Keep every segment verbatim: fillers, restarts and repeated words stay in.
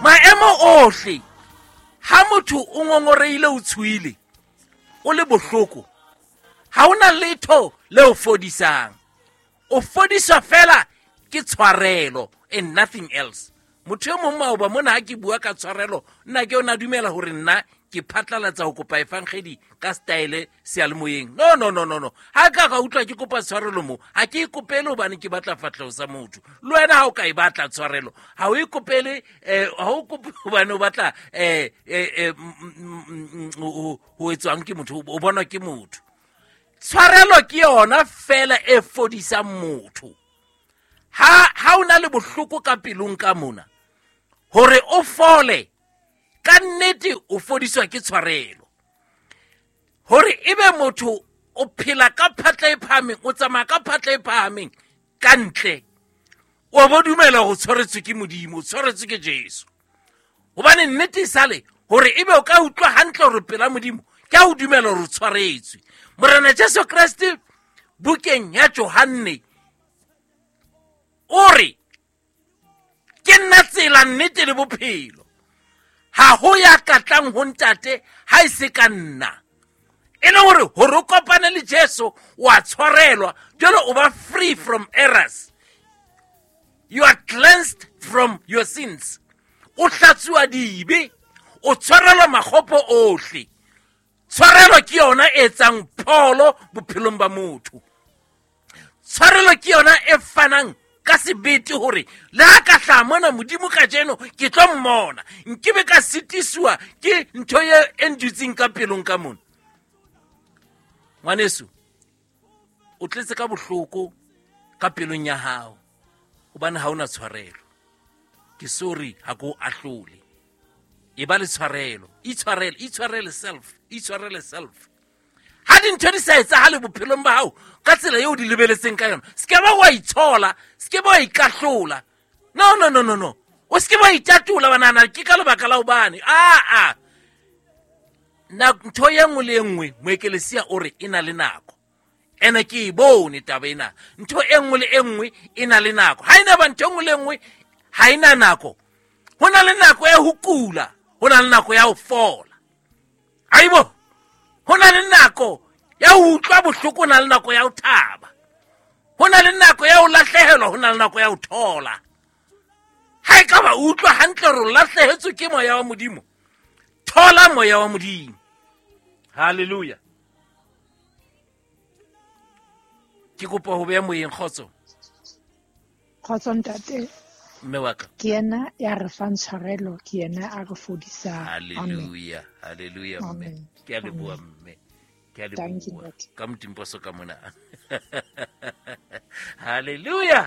maemo ohle ha motho o ngongoreile o tshwile o le bohloko ha ona letho le o fodisang o fodiswa fela ke tshwarelo and nothing else. Motho yo mongwe maoba mona ha ke bua ka tshwarelo nna ke ona dumela hore nna ke phatlalatsa ho kopa efangedi ka style sealemoyeng. No no no no no. Ha ka ga utlwa ke kopa tshwarelo mo ha ke ikopele hobane ke batla fatlao sa motho. Le wena ha o ka e batla tshwarelo ha o ikopele eh ha o kopa hobane o batla eh eh ho etswang ke motho o bona ke motho. Tshwarelo ke yona fela e fodisa motho. Ha ha una le bohloko ka pelong ka mona hore o fole ka nnete o fodiswa ke tshwarelo. Hore ebe motho o phela ka phatla e phahameng o tsamaya ka phatla e phahameng ka ntle o bo dumela go tshwaretswe ke Modimo, o tshwaretswe ke Jesu. Hobane nnete sale hore ebe o ka utlwa hantle hore pela Modimo ke a o dumela hore o tshwaretswe. Morena Jesu Kriste bukeng ya Johane ore ke nna tsela nnete le bophelo. Ha ho ya katlang ho ntate ha ise ka nna. E le hore hore o kopane le Jesu wa tshwarelwa jalo o ba free from errors. You are cleansed from your sins. O hlatsuwa dibe, o tshwarelwa makgopo ohle. Tshwarelo ke yona e etsang pholo bophelong ba motho. Tshwarelo ke yona e fanang ka sebete hore le ha ka hla mona Modimo ka jeno ke tlo mmona nkibe ka sitiswa ke ntho ye endutsing ka pelong ka mona. Ngwaneso o tletse ka bohloko ka pelong ya hao hobane ha ona tshwarelo. Ke sorry ha go ahlole e ba le tshwarelo, e tshwarelo, e tshwarelo self, e tshwarelo self. Ha di ntho di sa etsahale bophelong ba hao ka tsela eo di lebeletseng ka yona se ke ba wa itshola, se ke ba wa ikahlola. No no no no no. O se ke ba itatula banana ke ka lebaka la ubane. Ah ah. Na ntho ye nngwe le nngwe moekelesia o re ena le nako. Ene ke e bone taba ena. Ntho e nngwe le nngwe ena le nako. Ha ina ba ntho nngwe le nngwe ha ina nako. Hona le nako ya ho kula, hona le nako ya ho fola. Aibo. Hona le nako ya ho utlwa bohloko, hona le nako ya ho thaba. Hona le nako ya ho lahlehelwa, hona le nako ya ho thola. Ha e ka ba utlwa hantle re lahlehetswe ke moya wa Modimo. Thola moya wa Modimo. Hallelujah. Ke kopa ho beya moyeng kgotso. Kgotso ntate. Mme wa ka. Ke yena ya re fang tshwarelo, ke yena a re fodisang. Hallelujah. Hallelujah mme. Ke a leboha mme. Ke a leboha. Ka motimposo ka mona. Hallelujah.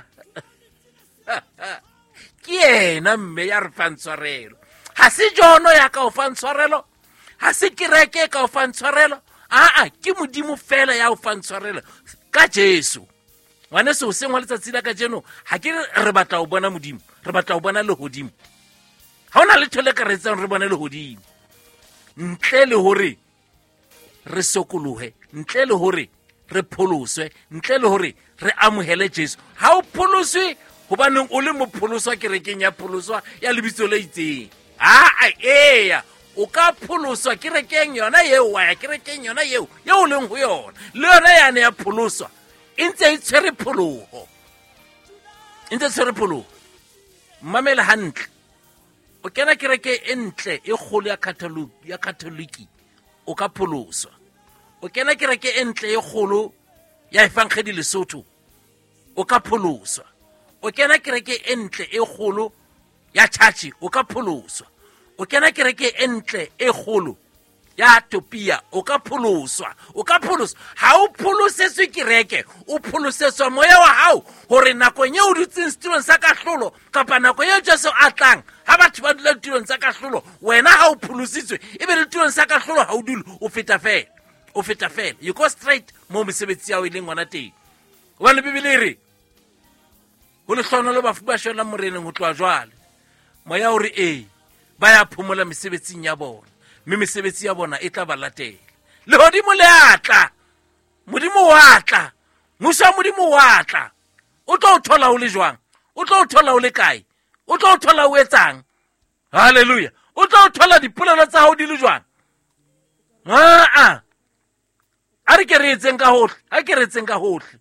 Ke yena mme ya re fang tshwarelo. Ha se jono ya ka o fang tshwarelo. Ha se kereke ka o fang tshwarelo. Ah ah, ke Modimo fela ya o fang tshwarelo ka Jesu. Wana so se ngwa letsatsi la ka jeno ha ke re batla o bona Modimo, re batla o bona le hodimo. Ha ona le thole ka re tsang re bona le hodimo. Ntle le hore re sokolohe, ntle le hore re pholoswe, ntle le hore re amohele Jesu. Ha o pholoswe hobaneng o le mopholoswa kerekeng ya pholoswa ya lebitso le itseng. Ah ah eya, o ka pholoswa kerekeng yona yeo wa ya kerekeng yona yeo, yeo leng ho yona. Le yona yane ya pholoswa. Intse e tshwere pholoho. Intse tshwere pholoho. Mamela hantle. O kena kereke e ntle e kgolo ya Catholic ya Katoliki o ka pholoswa. O kena kereke e ntle e kgolo ya Efangedi Lesotho o ka pholoswa. O kena kereke e ntle e kgolo ya Church o ka pholoswa. O kena kereke e ntle e kgolo ya Topia o ka pholoswa, o ka pholoswa. Ha o pholosetswe kereke, o pholosetswa moya wa hao hore nako nye o dutseng setulong sa kahlolo kapa nako ye Jesu a tlang ha batho ba dula ditulong tsa kahlolo wena ha o pholositswe ebe le ditulong sa kahlolo ha o dule o feta fela, o feta fela. You go straight mo mosebetsi ya o ile ngwana teng. Wa le Bibele re ho le hlono le bafu ba shona moreneng ho tloa jwale. Moya o re eh ba ya phomola mesebetsing ya bona. Mme mesebetsi ya bona e tla ba latela. Le hodimo le atla. Modimo wa tla. Musa Modimo wa tla. O tlo o thola o le jwang? O tlo o thola o le kae? O tlo o thola o etsang? Hallelujah. O tla o thola dipolelo tsa hao di le jwang? Ah ah. A re ke re etseng ka hohle, a ke re etseng ka hohle.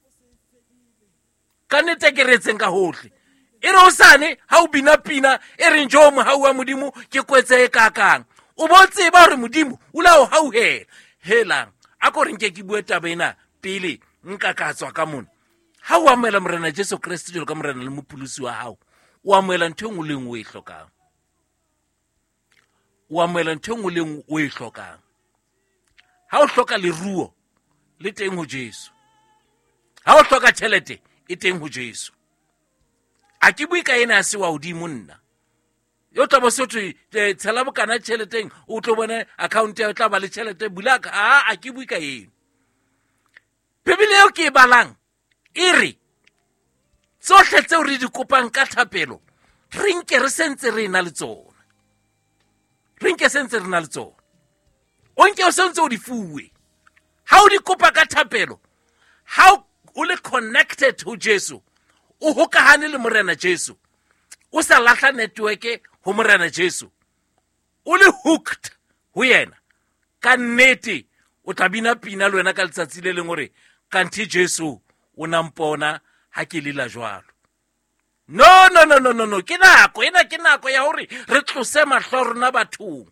Ka nnete ke re etseng ka hohle. E re hosane ha o bina pina e re njo mo ha wa modimo ke kwetse e kakang. O botse ba re modimo o la o hauhela. Helang, a ko re nke ke bue taba ena pele nka ka tswa ka mona. Ha o amela morena Jesu Kriste jalo ka morena le mopulusi wa hao, o amela ntho engwe le engwe e hlokang. O amela ntho engwe le engwe o e hlokang. Ha o hloka leruo le teng ho Jesu. Ha o hloka tjhelete e teng ho Jesu. A ke bue ka ena se wa hodimo nna. Yo tla bo se tshwe tshela bokana tšheleteng o tlo bona account ya tla ba le tšhelete bulaka. A a ke bue ka ena. Bibele eo ke e balang e re tsohle tseo re di kopang ka thapelo re nke re sentse re na le tsona. Re nke sentse re na le tsona. O nke o sentse o di fuwe. Ha o di kopa ka thapelo, how o le connected ho Jesu, o hokahane le morena Jesu, o sa lahla network ho morena Jesu, o le hooked ho yena, ka nnete o tla bina pina le wena ka letsatsi le leng hore kanthi Jesu o nampona ha ke lila jwalo. No no no no no no, ke nako ena ke nako ya hore re tlose mahlo rona bathong.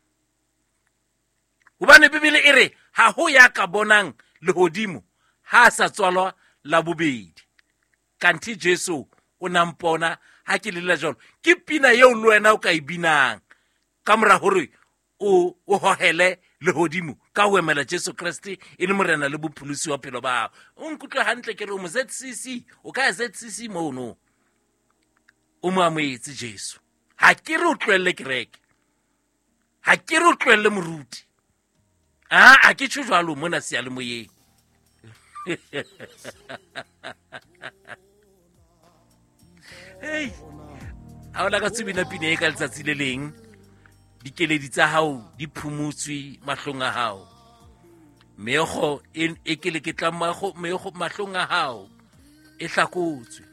Hobane Bibele e re ha ho ya ka bonang lehodimo ha sa tswalwa la bobedi. Kanthi Jesu o nampona ha ke lila jwalo. Ke pina eo le wena o ka e binang ka mora hore o o hohele lehodimo ka ho emela Jesu Kriste e le morena le bopholosi wa phelo ba hao. O nkutlwe hantle ke re o mo Z C C, o ka Z C C mo no. O mo amoetse Jesu. Ha ke re o tlwelle kereke. Ha ke re o tlwelle moruti. Ah, a ke tshwe jwalo mona se ya le moyeng. Hey, ha o la ka tsebina pina e ka letsatsi le leng, dikeledi tsa hao di phumutswe mahlong a hao. Meego e ke le ke tla meego mahlong a hao e hlakotswe.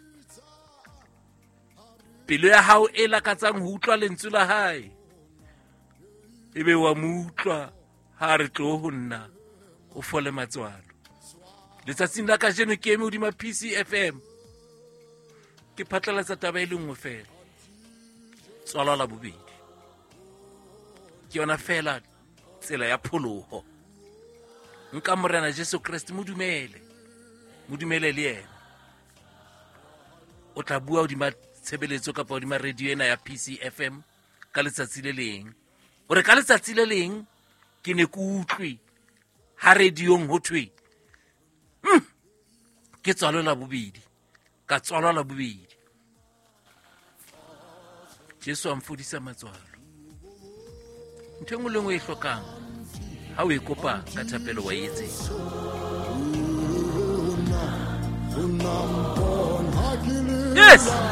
Pelo ya hao e lakatsang ho utlwa lentswe la hae, ebe wa mo utlwa ha re tlo ho nna o fole matswalo. Letsatsing la ka jeno ke eme hodima P C F M, ke phatlalatsa taba e le nngwe fela, tswalo la bobedi. Ke yona fela tsela ya pholoho. Nka morena Jesu Kriste mo dumele, mo dumele le yena. O tla bua hodima tshebeletso kapa hodima radio ena ya P C F M ka letsatsi le leng. O re ka letsatsi le leng ke ne ke utlwe ha radiong ho thwe mm, ke tswalo la bobedi, ka tswalo la bobedi. Jesu a mfodisa matswalo. Ntho engwe le engwe e hlokang ha o e kopa ka thapelo wa etsetsa. Yes.